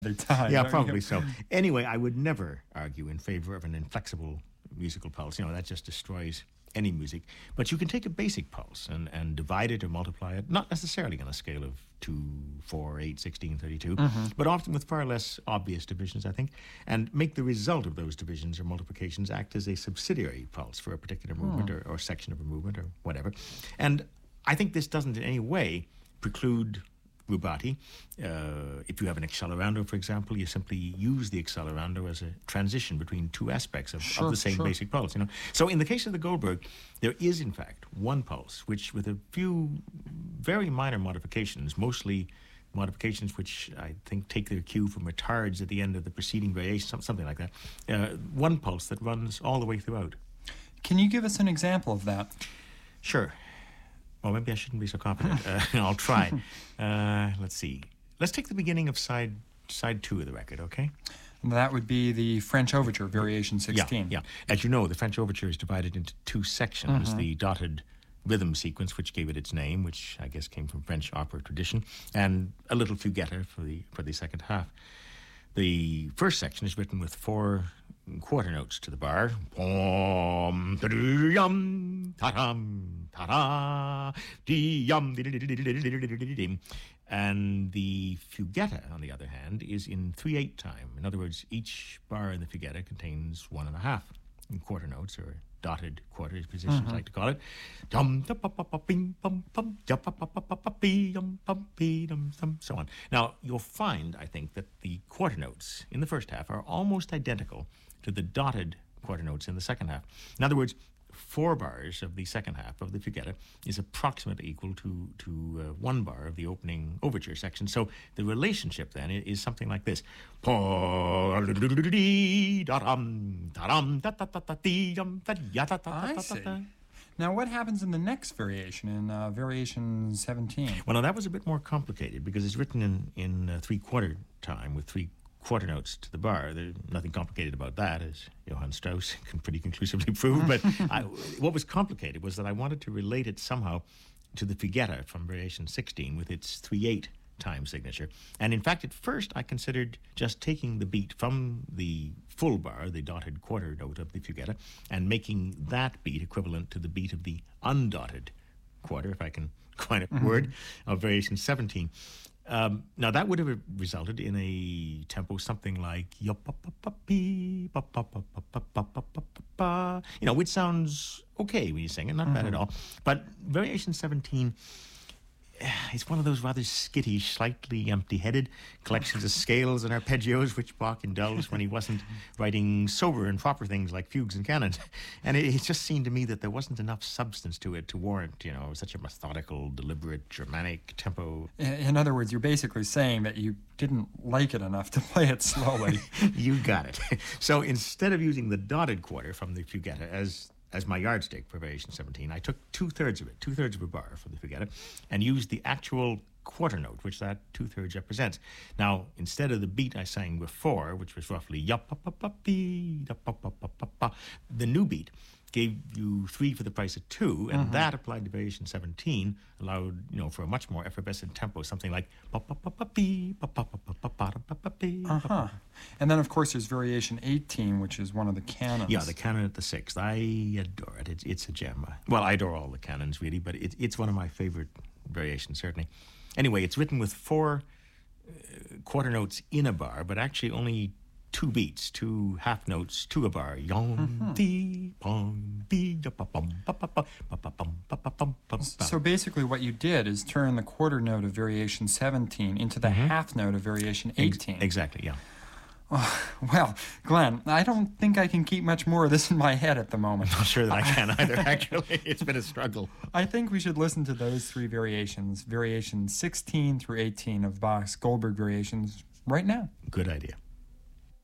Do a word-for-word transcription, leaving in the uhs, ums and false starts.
the time. Yeah, probably so. Anyway, I would never argue in favor of an inflexible musical pulse. You know, that just destroys any music. But you can take a basic pulse and, and divide it or multiply it, not necessarily on a scale of two, four, eight, sixteen, thirty-two, mm-hmm. but often with far less obvious divisions, I think, and make the result of those divisions or multiplications act as a subsidiary pulse for a particular movement mm. or, or section of a movement or whatever. And I think this doesn't in any way preclude rubato. Uh, if you have an accelerando, for example, you simply use the accelerando as a transition between two aspects of, sure, of the same sure. basic pulse. You know, so in the case of the Goldberg, there is in fact one pulse which, with a few very minor modifications, mostly modifications which I think take their cue from retards at the end of the preceding variation, something like that. Uh, one pulse that runs all the way throughout. Can you give us an example of that? Sure. Well, maybe I shouldn't be so confident. Uh, I'll try. Uh, let's see. Let's take the beginning of side side two of the record, okay? That would be the French Overture, Variation sixteen. Yeah, yeah. As you know, the French Overture is divided into two sections. Mm-hmm. The dotted rhythm sequence, which gave it its name, which I guess came from French opera tradition, and a little fuguetta for the for the second half. The first section is written with four quarter notes to the bar. Pom, da-dum, ta-dum, ta-da, dee-yum, di-di-di-di-di-di-di-di-di-di. And the fuguetta, on the other hand, is in three eight time. In other words, each bar in the fuguetta contains one and a half quarter notes, or dotted quarters, musicians mm-hmm. like to call it. Dum da pa pa pa bing bum bum da pa pa pa pa pa bee dum bum bee dum dum, so on. Now you'll find, I think, that the quarter notes in the first half are almost identical to the dotted quarter notes in the second half. In other words, four bars of the second half of the fuguetta is approximately equal to to uh, one bar of the opening overture section. So the relationship then is something like this. I see. Now, what happens in the next variation, in uh, variation seventeen? Well, now that was a bit more complicated because it's written in, in uh, three-quarter time with three quarter notes to the bar. There's nothing complicated about that, as Johann Strauss can pretty conclusively prove. But I, what was complicated was that I wanted to relate it somehow to the fuguetta from variation sixteen with its three eight time signature. And in fact, at first, I considered just taking the beat from the full bar, the dotted quarter note of the fuguetta, and making that beat equivalent to the beat of the undotted quarter, if I can coin a mm-hmm. word, of variation seventeen. Um, now, that would have resulted in a tempo something like, you know, which sounds okay when you sing it, not mm-hmm. bad at all. But variation seventeen is one of those rather skittish, slightly empty-headed collections of scales and arpeggios which Bach indulged when he wasn't writing sober and proper things like fugues and canons. And it, it just seemed to me that there wasn't enough substance to it to warrant, you know, such a methodical, deliberate, Germanic tempo. In other words, you're basically saying that you didn't like it enough to play it slowly. You got it. So instead of using the dotted quarter from the fuguetta as as my yardstick for variation seventeen, I took two-thirds of it, two-thirds of a bar for the fuguetta, and used the actual quarter note, which that two-thirds represents. Now, instead of the beat I sang before, which was roughly ya-pa-pa-pa-bee, da-pa-pa-pa-pa-pa, the new beat gave you three for the price of two, and mm-hmm. that applied to variation seventeen allowed, you know, for a much more effervescent tempo, something like pa-pa-pa-pa-bee, pa-pa-pa-pa-pa-pa-bee. Uh-huh. And then, of course, there's variation eighteen, which is one of the canons. Yeah, the canon at the sixth. I adore it. It's, it's a gem. Well, I adore all the canons, really, but it, it's one of my favorite variations, certainly. Anyway, it's written with four uh, quarter notes in a bar, but actually only two beats, two half notes to a bar. So basically what you did is turn the quarter note of variation seventeen into the mm-hmm. half note of variation eighteen. Ex- exactly, yeah. Oh, well, Glenn, I don't think I can keep much more of this in my head at the moment. I'm not sure that I can either, actually. It's been a struggle. I think we should listen to those three variations, variations sixteen through eighteen of Bach's Goldberg variations, right now. Good idea.